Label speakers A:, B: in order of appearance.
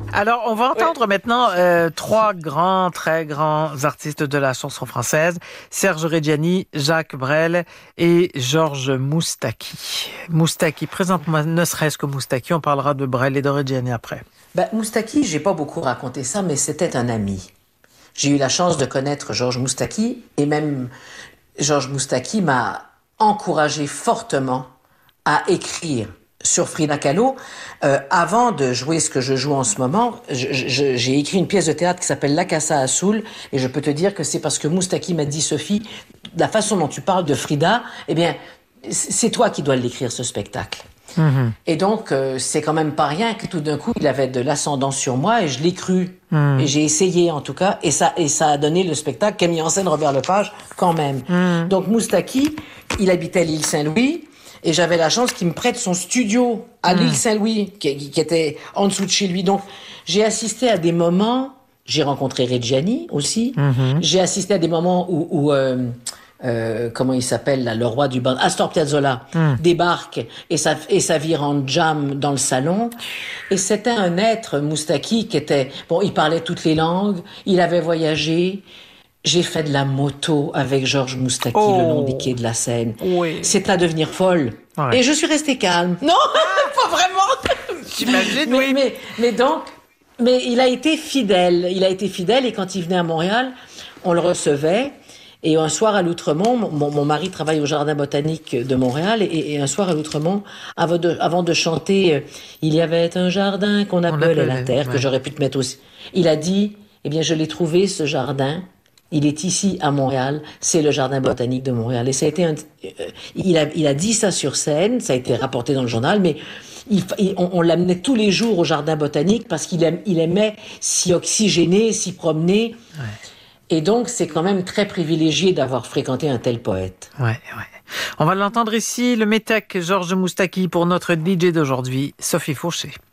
A: Alors, on va entendre maintenant trois très grands artistes de la chanson française. Serge Reggiani, Jacques Brel et Georges Moustaki. Moustaki, présente-moi ne serait-ce que Moustaki. On parlera de Brel et de Reggiani après.
B: Moustaki, j'ai pas beaucoup raconté ça, mais c'était un ami. J'ai eu la chance de connaître Georges Moustaki, et même Georges Moustaki m'a encouragé fortement à écrire sur Frida Kahlo. Avant de jouer ce que je joue en ce moment, j'ai écrit une pièce de théâtre qui s'appelle La Casa Azul, et je peux te dire que c'est parce que Moustaki m'a dit, Sophie, la façon dont tu parles de Frida, eh bien, c'est toi qui dois l'écrire, ce spectacle. Mmh. Et donc, c'est quand même pas rien que tout d'un coup, il avait de l'ascendant sur moi, et je l'ai cru. Et j'ai essayé, en tout cas, et ça a donné le spectacle qu'a mis en scène Robert Lepage, quand même. Donc, Moustaki, il habitait l'île Saint-Louis, et j'avais la chance qu'il me prête son studio à l'île Saint-Louis, qui était en dessous de chez lui. Donc, j'ai assisté à des moments, j'ai rencontré Reggiani aussi, j'ai assisté à des moments où comment il s'appelle là, le roi du band, Astor Piazzolla, débarque et ça vire en jam dans le salon. Et c'était un être, Moustaki, qui était... Bon, il parlait toutes les langues, il avait voyagé. J'ai fait de la moto avec Georges Moustaki le long des quais de la Seine. Oui. C'est à devenir folle. Ouais. Et je suis restée calme. Non, pas vraiment.
A: J'imagine, oui.
B: Mais il a été fidèle. Il a été fidèle, et quand il venait à Montréal, on le recevait. Et un soir à l'Outremont, mon mari travaille au Jardin botanique de Montréal, et un soir à l'Outremont, avant de chanter « Il y avait un jardin qu'on appelait la terre », que j'aurais pu te mettre aussi. Il a dit « Eh bien, je l'ai trouvé, ce jardin. Il est ici, à Montréal. C'est le Jardin botanique de Montréal. » Et ça a été il a dit ça sur scène, ça a été rapporté dans le journal, mais on l'amenait tous les jours au Jardin botanique parce qu'il aimait s'y oxygéner, s'y promener. Ouais. Et donc, c'est quand même très privilégié d'avoir fréquenté un tel poète.
A: Ouais. On va l'entendre ici, le métèque Georges Moustaki, pour notre DJ d'aujourd'hui, Sophie Fauché.